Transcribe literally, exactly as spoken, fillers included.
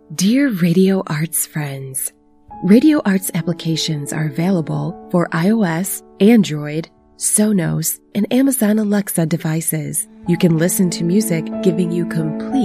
Dear Radio Arts friends, Radio Arts applications are available for iOS, Android, Sonos, and Amazon Alexa devices. You can listen to music giving you complete